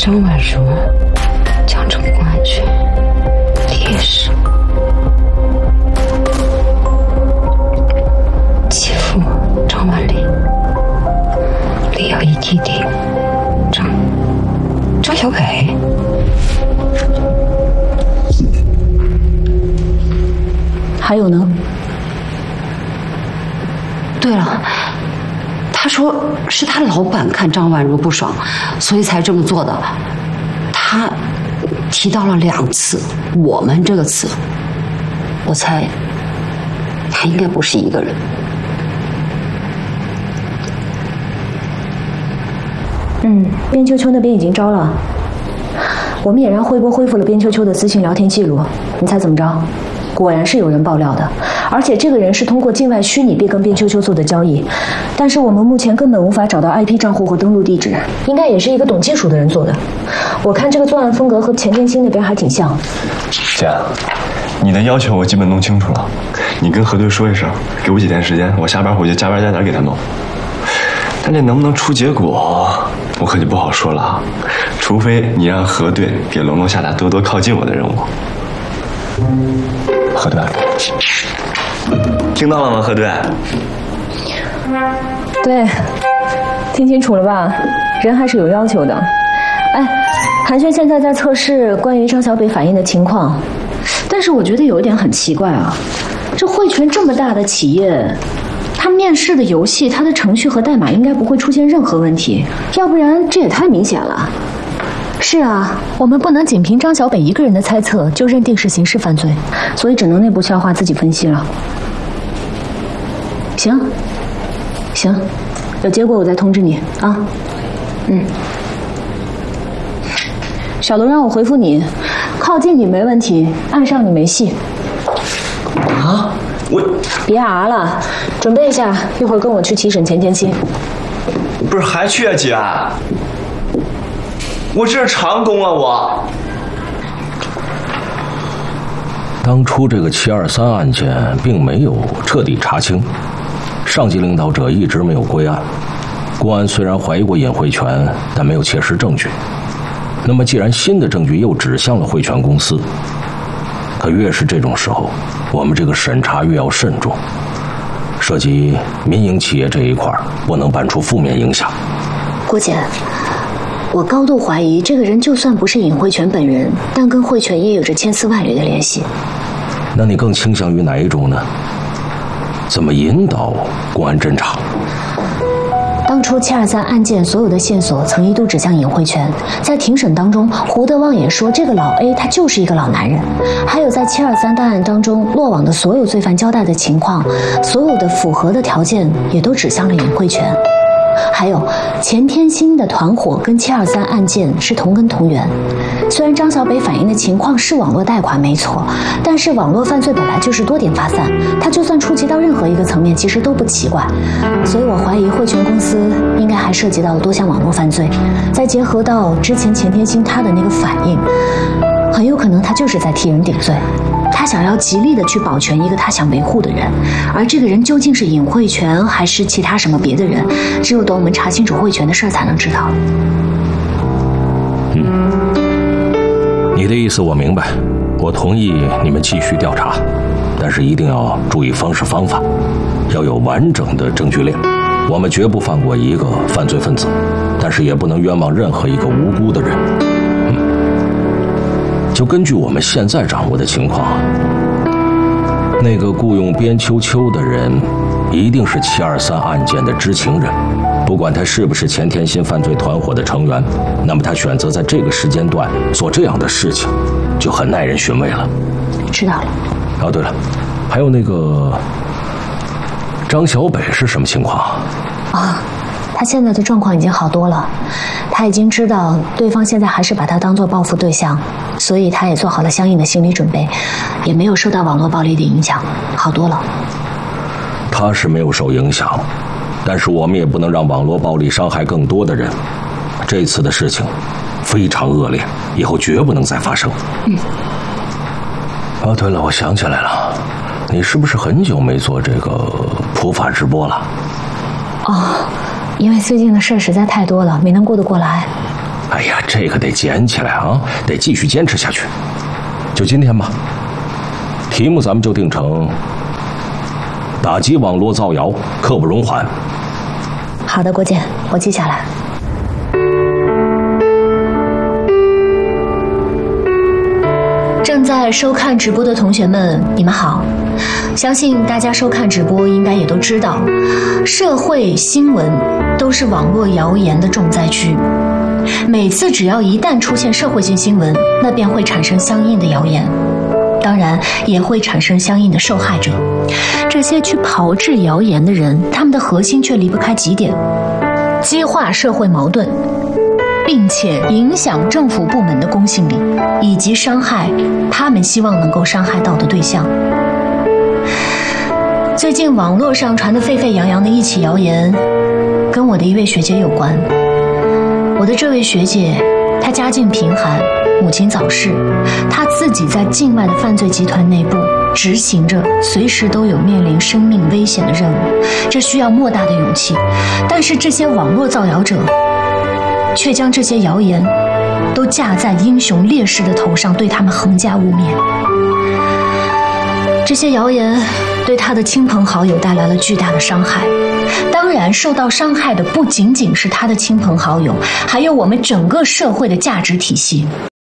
张婉如将成功安全烈士，其父张万里，里有一弟弟张小北。 还有呢？ 对了，他说是他老板看张婉如不爽，所以才这么做的。他提到了2次“我们”这个词，我猜他应该不是一个人。 边秋秋那边已经招了，我们也让汇波恢复了边秋秋的私信聊天记录。你猜怎么着？果然是有人爆料的，而且这个人是通过境外虚拟币跟边秋秋做的交易，但是我们目前根本无法找到 IP 账户和登录地址，应该也是一个懂技术的人做的。我看这个作案风格和钱天星那边还挺像。 姐，你的要求我基本弄清楚了，你跟核对说一声，给我几天时间，我下班回去加班加点给他弄。但这能不能出结果，我可就不好说了啊，除非你让核对给龙龙下达多多靠近我的任务。核对，听到了吗？核对， 对，听清楚了吧？人还是有要求的。哎，韩轩现在在测试关于张小北反应的情况，但是我觉得有一点很奇怪啊，这汇泉这么大的企业，他面试的游戏，他的程序和代码应该不会出现任何问题，要不然这也太明显了。是啊，我们不能仅凭张小北一个人的猜测就认定是刑事犯罪，所以只能内部消化自己分析了。行，有结果我再通知你啊。小罗让我回复你，靠近你没问题，岸上你没戏。 啊，我别了，准备一下，一会儿跟我去提审钱天星。 不是还去啊，姐？我这是长工啊，我。 当初这个723案件并没有彻底查清，上级领导者一直没有归案。公安虽然怀疑过尹慧泉，但没有切实证据。那么既然新的证据又指向了慧泉公司，可越是这种时候，我们这个审查越要慎重。涉及民营企业这一块，不能办出负面影响。 郭姐，我高度怀疑这个人就算不是尹慧泉本人，但跟慧泉也有着千丝万缕的联系。 那你更倾向于哪一种呢？怎么引导公安侦查？ 当初723案件所有的线索曾一度指向尹慧泉，在庭审当中，胡德旺也说这个老 A 他就是一个老男人。还有在723大案当中落网的所有罪犯交代的情况，所有的符合的条件也都指向了尹慧泉。还有钱天星的团伙跟723案件是同根同源。虽然张小北反映的情况是网络贷款没错，但是网络犯罪本来就是多点发散，它就算触及到任何一个层面，其实都不奇怪。所以我怀疑汇泉公司应该还涉及到了多项网络犯罪，再结合到之前钱天星他的那个反应，很有可能他就是在替人顶罪。他想要极力的去保全一个他想维护的人，而这个人究竟是尹慧泉还是其他什么别的人，只有等我们查清楚慧泉的事才能知道。 你的意思我明白，我同意你们继续调查，但是一定要注意方式方法，要有完整的证据链。我们绝不放过一个犯罪分子，但是也不能冤枉任何一个无辜的人。就根据我们现在掌握的情况，那个雇佣边秋秋的人一定是723案件的知情人，不管他是不是钱天心犯罪团伙的成员，那么他选择在这个时间段做这样的事情，就很耐人寻味了。 知道了。 哦，对了，还有那个张小北是什么情况啊？ 他现在的状况已经好多了，他已经知道对方现在还是把他当作报复对象，所以他也做好了相应的心理准备，也没有受到网络暴力的影响，好多了。 他是没有受影响，但是我们也不能让网络暴力伤害更多的人。这次的事情非常恶劣，以后绝不能再发生。哦，对了，我想起来了，你是不是很久没做这个普法直播了？ 因为最近的事实在太多了，没能顾得过来。 哎呀，这个得捡起来啊，得继续坚持下去。就今天吧，题目咱们就定成打击网络造谣，刻不容缓。 好的，郭健，我记下来。正在收看直播的同学们，你们好。相信大家收看直播应该也都知道，社会新闻都是网络谣言的重灾区。每次只要一旦出现社会性新闻，那便会产生相应的谣言，当然也会产生相应的受害者。这些去炮制谣言的人，他们的核心却离不开几点：激化社会矛盾，并且影响政府部门的公信力，以及伤害他们希望能够伤害到的对象。最近网络上传得沸沸扬扬的一起谣言，跟我的一位学姐有关。我的这位学姐，她家境贫寒，母亲早逝，她自己在境外的犯罪集团内部执行着随时都有面临生命危险的任务，这需要莫大的勇气。但是这些网络造谣者却将这些谣言都架在英雄烈士的头上，对他们横加污蔑。这些谣言对他的亲朋好友带来了巨大的伤害，当然受到伤害的不仅仅是他的亲朋好友，还有我们整个社会的价值体系。